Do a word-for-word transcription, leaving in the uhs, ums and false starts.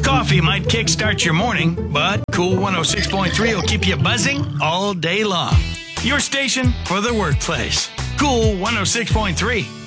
Coffee might kickstart your morning, but Cool one oh six point three will keep you buzzing all day long. Your station for the workplace. Cool one oh six point three.